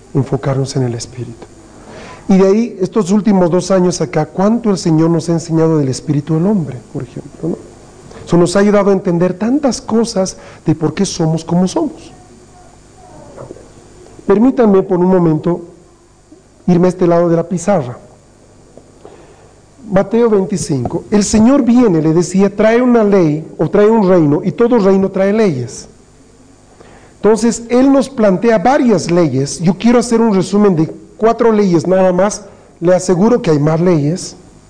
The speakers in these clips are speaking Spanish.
enfocarnos en el Espíritu. Y de ahí, estos últimos 2 años acá, ¿cuánto el Señor nos ha enseñado del espíritu del hombre, por ejemplo, ¿no? Eso nos ha ayudado a entender tantas cosas de por qué somos como somos. Permítanme por un momento irme a este lado de la pizarra. Mateo 25. El Señor viene, le decía, trae una ley o trae un reino, y todo reino trae leyes. Entonces, Él nos plantea varias leyes. Yo quiero hacer un resumen de 4 leyes nada más. Le aseguro que hay más leyes.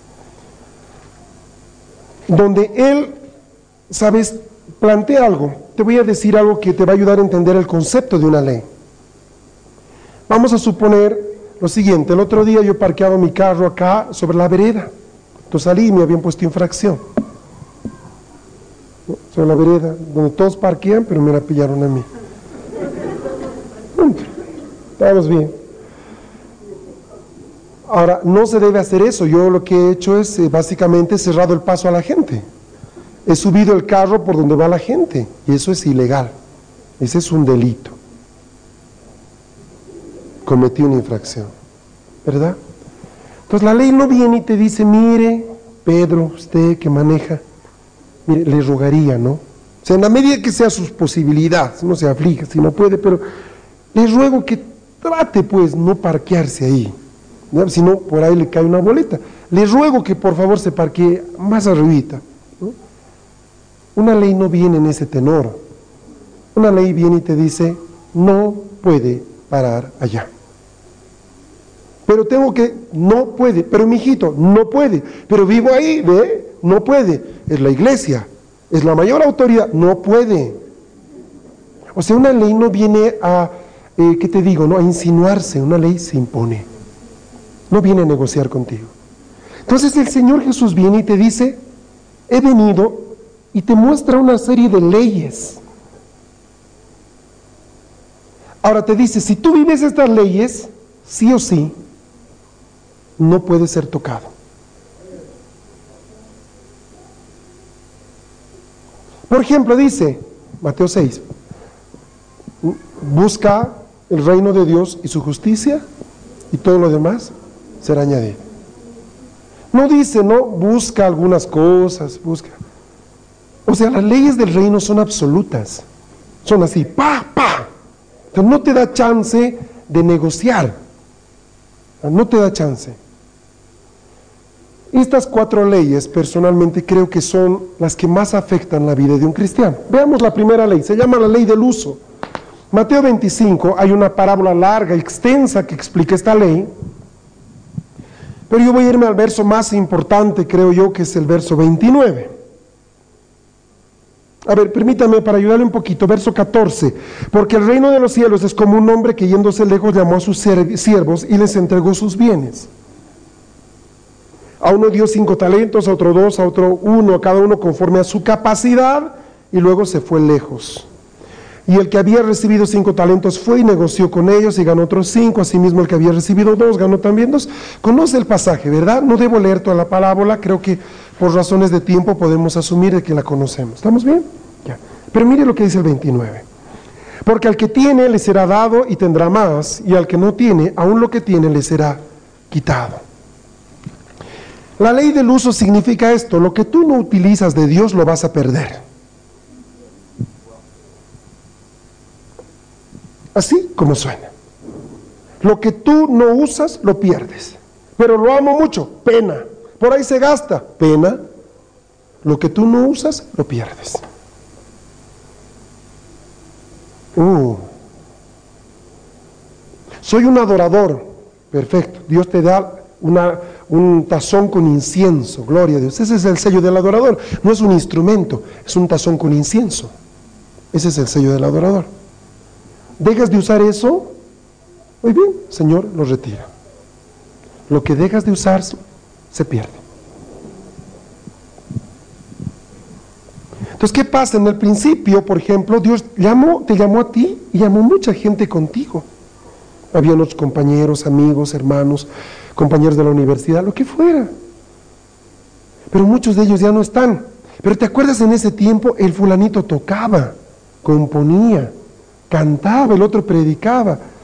Donde Él, ¿sabes?, plantea algo. Te voy a decir algo que te va a ayudar a entender el concepto de una ley. Vamos a suponer lo siguiente. El otro día yo parqueaba mi carro acá sobre la vereda. Entonces salí y me habían puesto infracción. Sobre la vereda, donde todos parquean, pero me la pillaron a mí. Estamos bien. Ahora, no se debe hacer eso. Yo lo que he hecho es básicamente cerrado el paso a la gente. He subido el carro por donde va la gente, y eso es ilegal. Ese es un delito. Cometí una infracción, ¿verdad? Entonces la ley no viene y te dice, mire, Pedro, usted que maneja, mire, le rogaría, ¿no? O sea, en la medida que sea sus posibilidades, no se aflija si no puede, pero le ruego que trate, pues, no parquearse ahí, ¿no? Si no, por ahí le cae una boleta. Le ruego que por favor se parquee más arribita, ¿no? Una ley no viene en ese tenor. Una ley viene y te dice, no puede parar allá. Pero no puede, pero mi hijito, no puede, pero vivo ahí, ¿ve? No puede, es la iglesia, es la mayor autoridad, no puede. O sea, una ley no viene a, ¿qué te digo?, no, a insinuarse, una ley se impone, no viene a negociar contigo. Entonces el Señor Jesús viene y te dice, he venido, y te muestra una serie de leyes. Ahora te dice, si tú vives estas leyes, sí o sí, no puede ser tocado. Por ejemplo, dice Mateo 6, busca el reino de Dios y su justicia, y todo lo demás será añadido. No dice, no, busca algunas cosas, busca. O sea, las leyes del reino son absolutas, son así, pa. Entonces no te da chance de negociar, no te da chance. Estas 4 leyes, personalmente, creo que son las que más afectan la vida de un cristiano. Veamos la primera ley, se llama la ley del uso. Mateo 25, hay una parábola larga, extensa, que explica esta ley. Pero yo voy a irme al verso más importante, creo yo, que es el verso 29. A ver, permítame para ayudarle un poquito, verso 14. Porque el reino de los cielos es como un hombre que yéndose lejos llamó a sus siervos y les entregó sus bienes. A uno dio 5 talentos, a otro 2, a otro 1, a cada uno conforme a su capacidad, y luego se fue lejos. Y el que había recibido 5 talentos fue y negoció con ellos y ganó otros 5. Asimismo el que había recibido 2 ganó también 2. Conoce el pasaje, ¿verdad? No debo leer toda la parábola, creo que por razones de tiempo podemos asumir de que la conocemos. ¿Estamos bien? Ya. Pero mire lo que dice el 29. Porque al que tiene le será dado y tendrá más, y al que no tiene, aún lo que tiene le será quitado. La ley del uso significa esto: lo que tú no utilizas de Dios lo vas a perder. Así como suena. Lo que tú no usas, lo pierdes. Pero lo amo mucho, pena. Por ahí se gasta, pena. Lo que tú no usas, lo pierdes. Soy un adorador, perfecto. Dios te da un tazón con incienso, gloria a Dios. Ese es el sello del adorador. No es un instrumento, es un tazón con incienso. Ese es el sello del adorador. ¿Dejas de usar eso? Muy bien, Señor, lo retira. Lo que dejas de usar se pierde. Entonces, ¿qué pasa? En el principio, por ejemplo, Dios te llamó a ti y llamó mucha gente contigo. Había otros compañeros, amigos, hermanos, compañeros de la universidad, lo que fuera. Pero muchos de ellos ya no están. Pero ¿te acuerdas en ese tiempo? El fulanito tocaba, componía, cantaba, el otro predicaba.